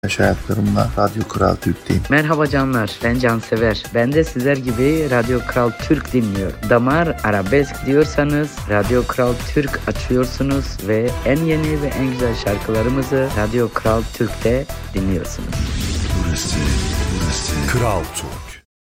Hayatlarımla Radyo Kral Türk'teyim. Merhaba canlar, ben Cansever. Ben de sizler gibi Radyo Kral Türk dinliyorum. Damar arabesk diyorsanız Radyo Kral Türk açıyorsunuz ve en yeni ve en güzel şarkılarımızı Radyo Kral Türk'te dinliyorsunuz. Burası Kral Türk.